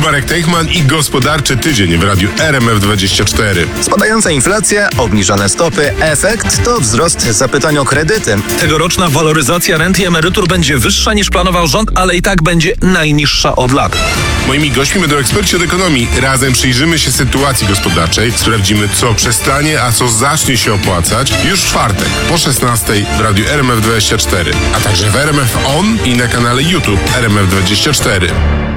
Marek Teichman i Gospodarczy Tydzień w radiu RMF24. Spadająca inflacja, obniżone stopy. Efekt to wzrost zapytań o kredyty. Tegoroczna waloryzacja rent i emerytur będzie wyższa niż planował rząd, ale i tak będzie najniższa od lat. Moimi gośćmi będą eksperci od ekonomii. Razem przyjrzymy się sytuacji gospodarczej, sprawdzimy, co przestanie, a co zacznie się opłacać już w czwartek po 16 w radiu RMF24, a także w RMF On i na kanale YouTube RMF24.